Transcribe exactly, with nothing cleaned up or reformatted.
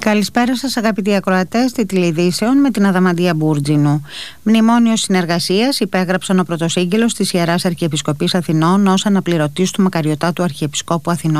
Καλησπέρα σας αγαπητοί ακροατές τιτλειδήσεων με την Αδαμαντία Μπούρτζινου. Μνημόνιο συνεργασίας υπέγραψαν ο πρωτοσύγγελος της Ιεράς Αρχιεπισκοπής Αθηνών ως αναπληρωτής του Μακαριωτάτου Αρχιεπισκόπου Αθηνών